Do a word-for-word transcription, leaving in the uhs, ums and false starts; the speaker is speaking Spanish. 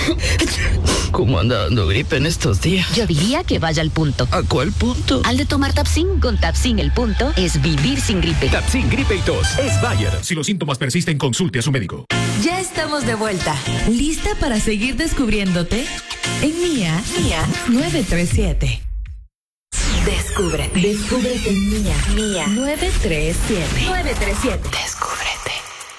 ¿Cómo anda dando gripe en estos días? Yo diría que vaya al punto. ¿A cuál punto? Al de tomar Tapsin. Con Tapsin el punto es vivir sin gripe. Tapsin gripe y tos es Bayer. Si los síntomas persisten, consulte a su médico. Ya estamos de vuelta. ¿Lista para seguir descubriéndote? En Mía, Mía nueve tres siete. Descubre. Descúbrete en Mía. Mía nueve tres siete. nueve tres siete.